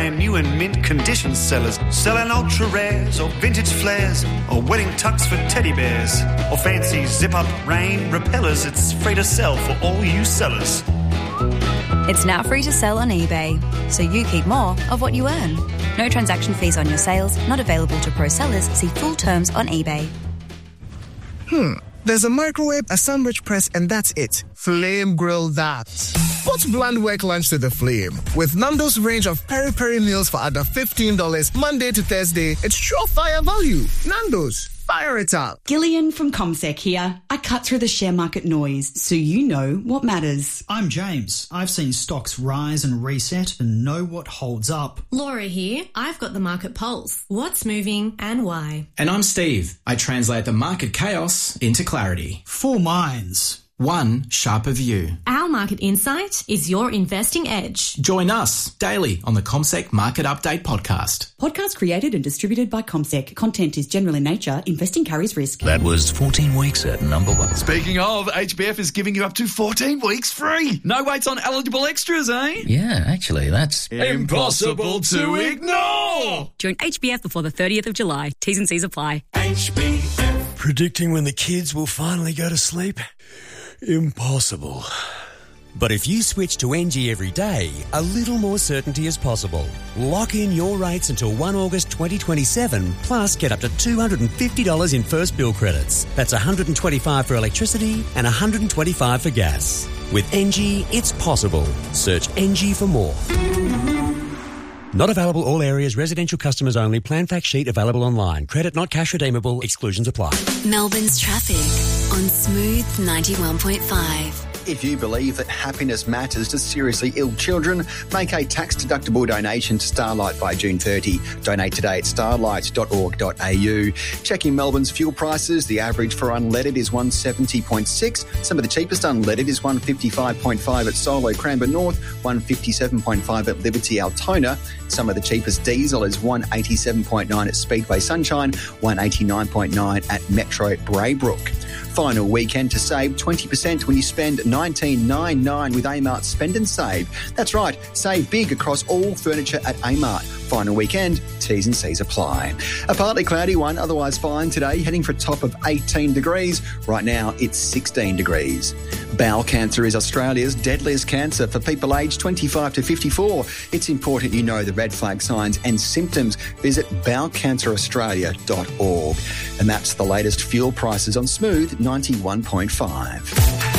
brand new and mint condition sellers, selling ultra rares or vintage flares, or wedding tucks for teddy bears, or fancy zip-up rain repellers. It's free to sell for all you sellers. It's now free to sell on eBay, so you keep more of what you earn. No transaction fees on your sales, not available to pro sellers. See full terms on eBay. There's a microwave, a sandwich press, and that's it. Flame grill that. Put bland work lunch to the flame. With Nando's range of peri-peri meals for under $15 Monday to Thursday, it's surefire value. Nando's. Fire it up. Gillian from ComSec here. I cut through the share market noise so you know what matters. I'm James. I've seen stocks rise and reset and know what holds up. Laura here. I've got the market pulse. What's moving and why? And I'm Steve. I translate the market chaos into clarity. 4 minds. One sharper view. Our market insight is your investing edge. Join us daily on the ComSec Market Update podcast. Podcast created and distributed by ComSec. Content is general in nature. Investing carries risk. That was 14 weeks at number 1. Speaking of, HBF is giving you up to 14 weeks free. No waits on eligible extras, eh? Yeah, actually, that's impossible to ignore. Join HBF before the 30th of July. T's and C's apply. HBF. Predicting when the kids will finally go to sleep? Impossible. But if you switch to NG every day, a little more certainty is possible. Lock in your rates until 1 August 2027, plus get up to $250 in first bill credits. That's $125 for electricity and $125 for gas. With NG, it's possible. Search NG for more. Not available all areas, residential customers only. Plan fact sheet available online. Credit not cash redeemable. Exclusions apply. Melbourne's traffic on Smooth 91.5. If you believe that happiness matters to seriously ill children, make a tax-deductible donation to Starlight by June 30. Donate today at starlight.org.au. Checking Melbourne's fuel prices, the average for unleaded is 170.6. Some of the cheapest unleaded is 155.5 at Solo Cranbourne North, 157.5 at Liberty Altona. Some of the cheapest diesel is 187.9 at Speedway Sunshine, 189.9 at Metro Braybrook. Final weekend to save 20% when you spend $19.99 with Amart Spend and Save. That's right, save big across all furniture at Amart. Final weekend, T's and C's apply. A partly cloudy one, otherwise fine today, heading for a top of 18 degrees. Right now, it's 16 degrees. Bowel cancer is Australia's deadliest cancer for people aged 25 to 54. It's important you know the red flag signs and symptoms. Visit bowelcanceraustralia.org. And that's the latest fuel prices on Smooth 91.5.